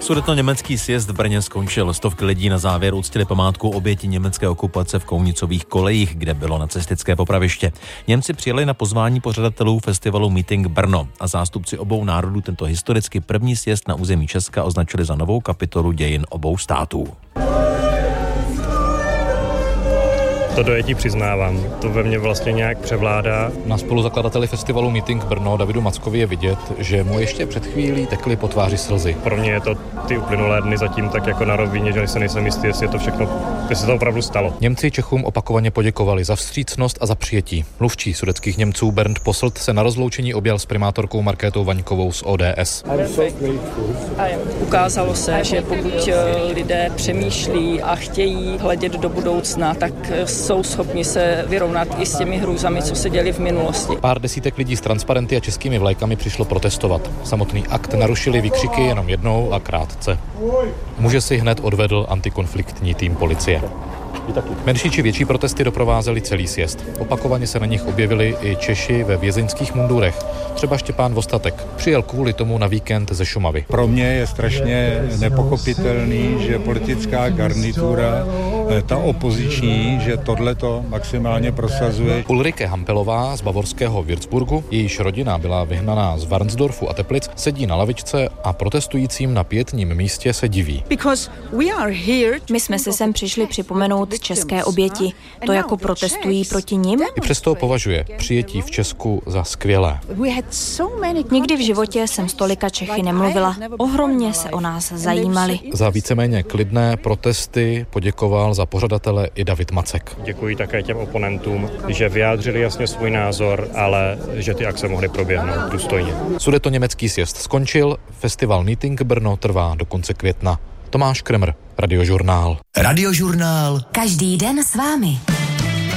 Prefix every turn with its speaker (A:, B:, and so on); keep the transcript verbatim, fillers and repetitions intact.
A: Sudetoněmecký sjezd v Brně skončil. Stovky lidí na závěr uctili památku oběti německé okupace v Kounicových kolejích, kde bylo nacistické popraviště. Němci přijeli na pozvání pořadatelů festivalu Meeting Brno a zástupci obou národů tento historicky první sjezd na území Česka označili za novou kapitolu dějin obou států.
B: To dojetí přiznávám, to ve mně vlastně nějak převládá.
C: Na spoluzakladateli festivalu Meeting Brno Davidu Mackovi je vidět, že mu ještě před chvílí tekly po tváři slzy.
B: Pro mě je to ty uplynulé dny zatím tak jako na rovině, že se nejsem jistý, jestli je to všechno, jestli se to opravdu stalo.
C: Němci Čechům opakovaně poděkovali za vstřícnost a za přijetí. Mluvčí sudetských Němců Bernd Posselt se na rozloučení objal s primátorkou Markétou Vaňkovou z O D S.
D: Ukázalo se, že pokud lidé přemýšlí a chtějí hledět do budoucna, tak jsou schopni se vyrovnat i s těmi hrůzami, co se děli v minulosti.
C: Pár desítek lidí s transparenty a českými vlajkami přišlo protestovat. Samotný akt narušili výkřiky jenom jednou a krátce. Muže si hned odvedl antikonfliktní tým policie. Menší či větší protesty doprovázely celý sjezd. Opakovaně se na nich objevili i Češi ve vězeňských mundurech. Třeba Štěpán Vostatek přijel kvůli tomu na víkend ze Šumavy.
E: Pro mě je strašně nepochopitelný, že politická garnitura, ta opoziční, že tohleto maximálně prosazuje.
C: Ulrike Hampelová z bavorského Würzburgu, jejíž rodina byla vyhnaná z Varnsdorfu a Teplic, sedí na lavičce a protestujícím na pietním místě se diví.
F: My jsme si sem přišli připomenout české oběti. To jako protestují proti nim?
C: I přesto považuje přijetí v Česku za skvělé.
F: Nikdy v životě jsem s tolika Čechy nemluvila. Ohromně se o nás zajímali.
C: Za víceméně klidné protesty poděkoval za pořadatele i David Macek.
B: Děkuji také těm oponentům, že vyjádřili jasně svůj názor, ale že ty akce mohly proběhnout důstojně.
C: Sudetoněmecký sjezd skončil, festival Meeting Brno trvá do konce května. Tomáš Kremer, Radiožurnál.
G: Radiožurnál.
H: Každý den s vámi.